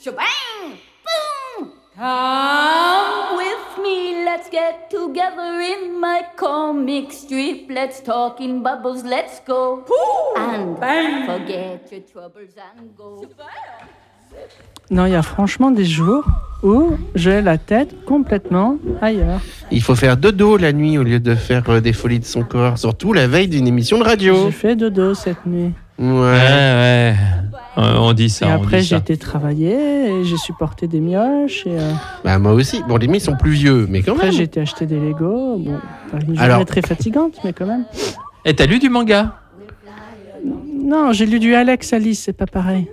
Shebang! Boom! Come with me, let's get together in my comic strip. Let's talk in bubbles, let's go. And forget your troubles and go. Non, il y a franchement des jours où j'ai la tête complètement ailleurs. Il faut faire dodo la nuit au lieu de faire des folies de son corps, surtout la veille d'une émission de radio. J'ai fait dodo cette nuit. Ouais. On dit ça. Et après, j'ai été travailler et j'ai supporté des mioches. Et, Bah, moi aussi. Bon, les miens sont plus vieux, mais quand après, même. j'ai été acheter des Legos. Bon, une journée très fatigante, mais quand même. Et t'as lu du manga? Non, j'ai lu du Alex Alice, c'est pas pareil.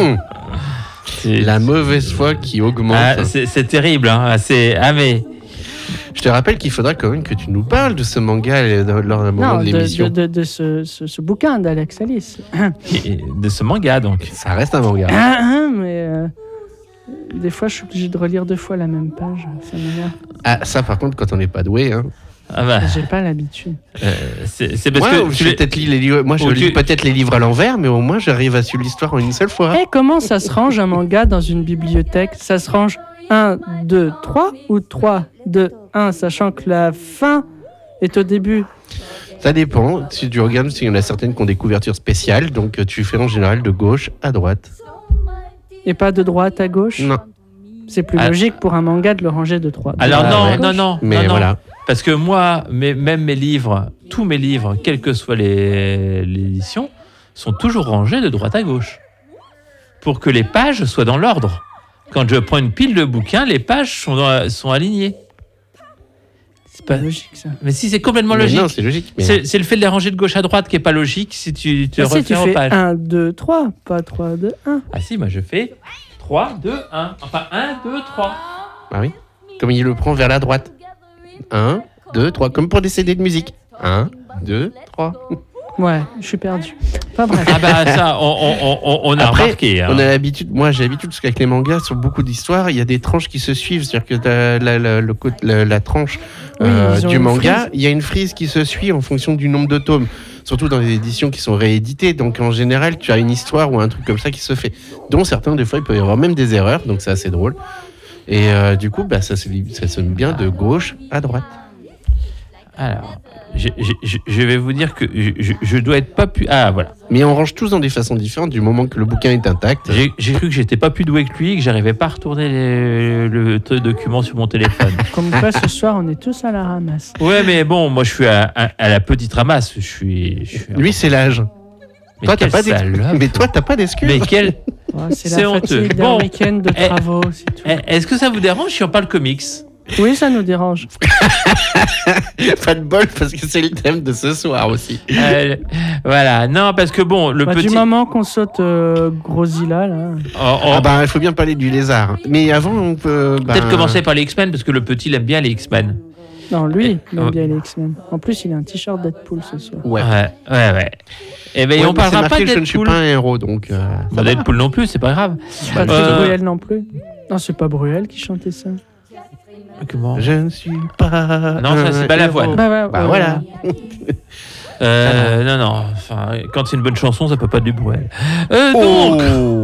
La mauvaise foi qui augmente. Ah, c'est terrible. Hein. Mais... Je te rappelle qu'il faudra quand même que tu nous parles de ce manga lors d'un moment de l'émission. De ce bouquin d'Alex Alice. Et de ce manga, donc. Ça reste un manga. Mais des fois, je suis obligé de relire 2 fois la même page. Ça m'énerve. Ah, ça par contre, quand on n'est pas doué. Hein. Ah bah. J'ai pas l'habitude. C'est parce que je lis peut-être les livres à l'envers, mais au moins j'arrive à suivre l'histoire en une seule fois. Et comment ça se range un manga dans une bibliothèque? Ça se range 1, 2, 3 ou 3, 2, 1, sachant que la fin est au début? Ça dépend. Si tu regardes, il y en a certaines qui ont des couvertures spéciales, donc tu fais en général de gauche à droite. Et pas de droite à gauche? Non. C'est plus logique pour un manga de le ranger de droite. Alors non. Mais voilà. Parce que moi, même mes livres, tous mes livres, quelle que soit l'édition, sont toujours rangés de droite à gauche. Pour que les pages soient dans l'ordre. Quand je prends une pile de bouquins, les pages sont alignées. C'est pas logique, ça. Mais si, c'est complètement logique. Non, c'est logique. Mais... C'est le fait de les ranger de gauche à droite qui est pas logique si tu te refais aux pages. 1, 2, 3, pas 3, 2, 1. Ah si, moi je fais 3, 2, 1. Enfin, 1, 2, 3. Ah oui. Comme il le prend vers la droite. 1, 2, 3. Comme pour des CD de musique. 1, 2, 3. Ouais, je suis perdu. Pas bref. Ah bah ça, on a Après, remarqué. Hein. On a l'habitude, moi j'ai l'habitude, parce qu'avec les mangas, sur beaucoup d'histoires, il y a des tranches qui se suivent. C'est-à-dire que t'as la tranche du manga, il y a une frise qui se suit en fonction du nombre de tomes. Surtout dans les éditions qui sont rééditées. Donc en général, tu as une histoire ou un truc comme ça qui se fait. Dont certains, des fois, il peut y avoir même des erreurs. Donc c'est assez drôle. Et du coup, ça sonne bien de gauche à droite. Alors, je vais vous dire que je dois être pas plus... Ah, voilà. Mais on range tous dans des façons différentes du moment que le bouquin est intact. J'ai cru que j'étais pas plus doué que lui et que j'arrivais pas à retourner le document sur mon téléphone. Comme quoi, ce soir, on est tous à la ramasse. Ouais, mais bon, moi, je suis à la petite ramasse. Lui, c'est l'âge. Mais toi, t'as pas d'excuses. Mais quel... c'est la fatigue d'un week-end de travaux, c'est tout. Est-ce que ça vous dérange si on parle comics? Oui, ça nous dérange. Pas de bol, parce que c'est le thème de ce soir aussi. Voilà, non, parce que bon, du moment qu'on saute Grosilla, là... il faut bien parler du lézard. Mais avant, on peut... Peut-être commencer par les X-Men, parce que le petit, il aime bien les X-Men. Non, lui, il aime bien les X-Men. En plus, il a un t-shirt Deadpool ce soir. Ouais. Et ben, on parlera pas de Deadpool. Je ne suis pas un héros, donc... Deadpool non plus, c'est pas grave. Pas Bruel non plus. Non, c'est pas Bruel qui chantait ça. Comment? Je ne suis pas... Non, ça, c'est Balavoine. Voilà. Non. Enfin, quand c'est une bonne chanson, ça peut pas être du Bruel. Donc...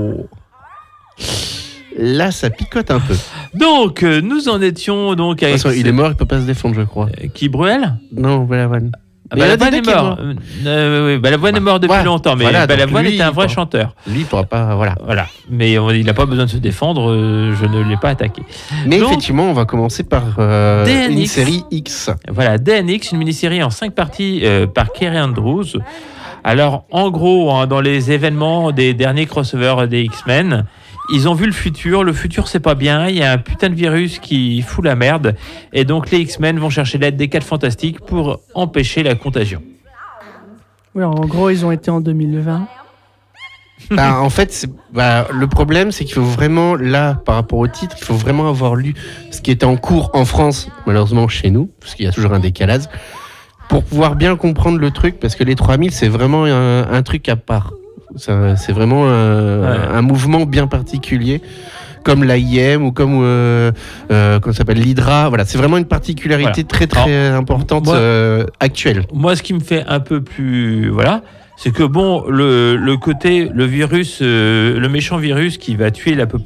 Là, ça picote un peu. Donc, nous en étions donc avec... Il est mort, il peut pas se défendre, je crois. Qui, Bruel? Non, Balavoine. Balavoine est mort. Oui, Balavoine est mort depuis longtemps, mais Balavoine était un vrai chanteur. Lui, il pourra pas... Voilà. Mais il n'a pas besoin de se défendre, je ne l'ai pas attaqué. Mais donc, effectivement, on va commencer par une série X. Voilà, DNX, une mini-série en 5 parties par Kerry Andrews. Alors, en gros, dans les événements des derniers crossovers des X-Men, ils ont vu le futur c'est pas bien, il y a un putain de virus qui fout la merde, et donc les X-Men vont chercher l'aide des 4 Fantastiques pour empêcher la contagion. Oui, en gros, ils ont été en 2020. En fait, le problème, c'est qu'il faut vraiment, là, par rapport au titre, il faut vraiment avoir lu ce qui était en cours en France, malheureusement chez nous, parce qu'il y a toujours un décalage, pour pouvoir bien comprendre le truc, parce que les 3000, c'est vraiment un truc à part. C'est vraiment un mouvement bien particulier, comme l'AIM ou comme comment ça s'appelle, l'Hydra. Voilà, c'est vraiment une particularité très importante actuelle. Moi, ce qui me fait un peu plus c'est que bon, le côté, le virus, le méchant virus qui va tuer la population